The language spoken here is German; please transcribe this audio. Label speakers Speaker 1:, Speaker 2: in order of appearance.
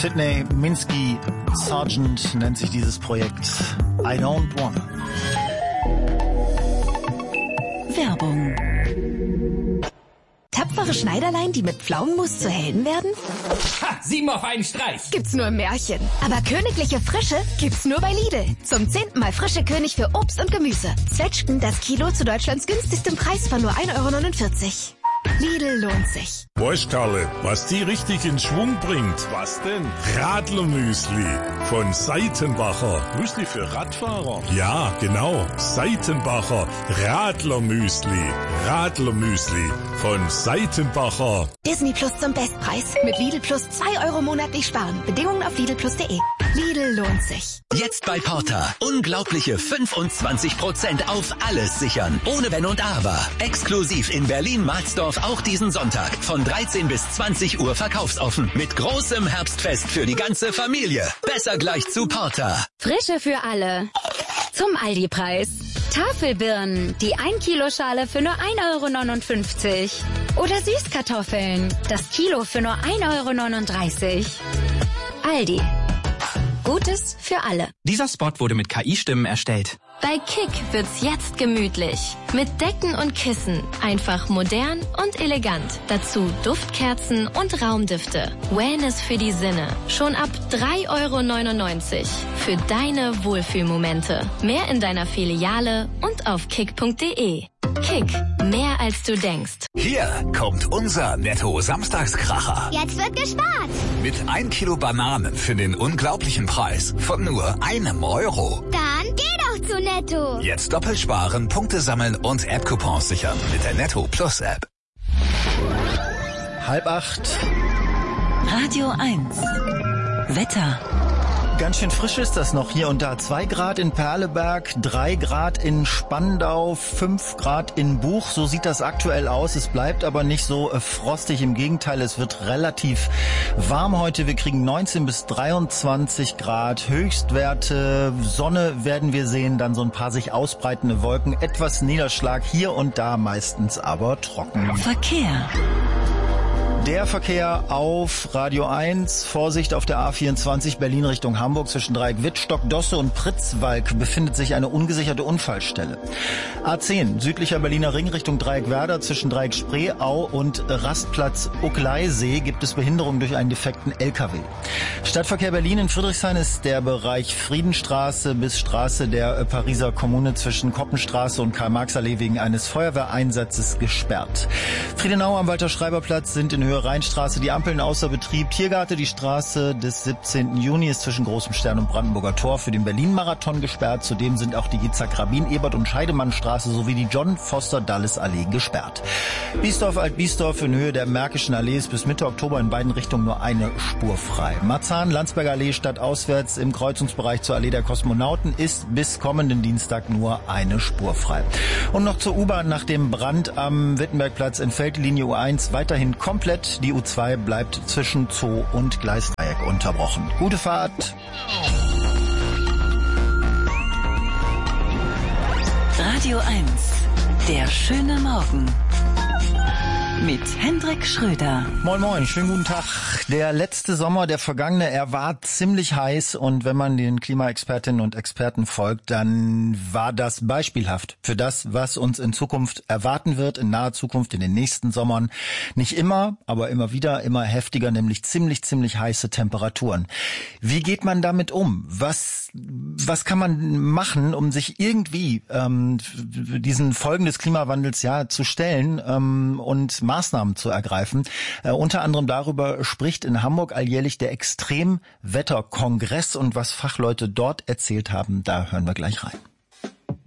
Speaker 1: Sydney Minsky Sargent nennt sich dieses Projekt. I don't wanna.
Speaker 2: Werbung. Tapfere Schneiderlein, die mit Pflaumenmus zu Helden werden?
Speaker 3: Ha! 7 auf einen Streich!
Speaker 2: Gibt's nur im Märchen. Aber königliche Frische gibt's nur bei Lidl. Zum 10. Mal frische König für Obst und Gemüse. Zwetschgen das Kilo zu Deutschlands günstigstem Preis von nur 1,49 €. Lidl lohnt sich.
Speaker 4: Karle, was die richtig in Schwung bringt. Was denn? Radlermüsli von Seitenbacher. Müsli für Radfahrer? Ja, genau. Seitenbacher Radlermüsli. Radlermüsli von Seitenbacher.
Speaker 2: Disney Plus zum Bestpreis. Mit Lidl Plus 2 € monatlich sparen. Bedingungen auf lidlplus.de. Lidl lohnt sich.
Speaker 5: Jetzt bei Porter. Unglaubliche 25% auf alles sichern. Ohne Wenn und Aber. Exklusiv in Berlin-Marsdorf auch diesen Sonntag. Von 13 bis 20 Uhr verkaufsoffen. Mit großem Herbstfest für die ganze Familie. Besser gleich zu Porter.
Speaker 6: Frische für alle. Zum Aldi-Preis. Tafelbirnen, die 1-Kilo-Schale für nur 1,59 €. Oder Süßkartoffeln, das Kilo für nur 1,39 €. Aldi. Gutes für alle.
Speaker 7: Dieser Spot wurde mit KI-Stimmen erstellt.
Speaker 8: Bei Kick wird's jetzt gemütlich. Mit Decken und Kissen. Einfach modern und elegant. Dazu Duftkerzen und Raumdüfte. Wellness für die Sinne. Schon ab 3,99 € für deine Wohlfühlmomente. Mehr in deiner Filiale und auf kick.de. Kick, mehr als du denkst.
Speaker 9: Hier kommt unser Netto-Samstagskracher.
Speaker 10: Jetzt wird gespart.
Speaker 9: Mit 1 Kilo Bananen für den unglaublichen Preis von nur 1 €.
Speaker 10: Dann geh doch zu Netto.
Speaker 9: Jetzt doppelt sparen, Punkte sammeln und App-Coupons sichern mit der Netto Plus App.
Speaker 1: 7:30.
Speaker 2: Radio 1. Wetter.
Speaker 1: Ganz schön frisch ist das noch hier und da. 2 Grad in Perleberg, 3 Grad in Spandau, 5 Grad in Buch. So sieht das aktuell aus. Es bleibt aber nicht so frostig. Im Gegenteil, es wird relativ warm heute. Wir kriegen 19 bis 23 Grad Höchstwerte. Sonne werden wir sehen, dann so ein paar sich ausbreitende Wolken. Etwas Niederschlag hier und da, meistens aber trocken.
Speaker 2: Verkehr.
Speaker 1: Der Verkehr auf Radio 1. Vorsicht auf der A24 Berlin Richtung Hamburg zwischen Dreieck Wittstock, Dosse und Pritzwalk befindet sich eine ungesicherte Unfallstelle. A10 südlicher Berliner Ring Richtung Dreieck Werder zwischen Dreieck Spreeau und Rastplatz Uckleisee gibt es Behinderung durch einen defekten LKW. Stadtverkehr Berlin in Friedrichshain ist der Bereich Friedenstraße bis Straße der Pariser Kommune zwischen Koppenstraße und Karl-Marx-Allee wegen eines Feuerwehreinsatzes gesperrt. Friedenau am Walter-Schreiber-Platz sind in Höhe Rheinstraße die Ampeln außer Betrieb. Tiergarten, die Straße des 17. Juni ist zwischen Großem Stern und Brandenburger Tor für den Berlin-Marathon gesperrt. Zudem sind auch die Yitzhak-Rabin, Ebert- und Scheidemannstraße sowie die John-Foster-Dulles-Allee gesperrt. Biesdorf, Alt-Biesdorf in Höhe der Märkischen Allee ist bis Mitte Oktober in beiden Richtungen nur eine Spur frei. Marzahn, Landsberger Allee stadtauswärts im Kreuzungsbereich zur Allee der Kosmonauten ist bis kommenden Dienstag nur eine Spur frei. Und noch zur U-Bahn: nach dem Brand am Wittenbergplatz entfällt die Linie U1 weiterhin komplett. Die U2 bleibt zwischen Zoo und Gleisdreieck unterbrochen. Gute Fahrt.
Speaker 2: Radio 1. Der schöne Morgen. Mit Hendrik Schröder.
Speaker 1: Moin moin, schönen guten Tag. Der letzte Sommer, der vergangene, er war ziemlich heiß und wenn man den Klimaexpertinnen und Experten folgt, dann war das beispielhaft für das, was uns in Zukunft erwarten wird, in naher Zukunft, in den nächsten Sommern. Nicht immer, aber immer wieder, immer heftiger, nämlich ziemlich heiße Temperaturen. Wie geht man damit um? Was kann man machen, um sich irgendwie diesen Folgen des Klimawandels zu stellen und Maßnahmen zu ergreifen? Unter anderem darüber spricht in Hamburg alljährlich der Extremwetterkongress und was Fachleute dort erzählt haben, da hören wir gleich rein.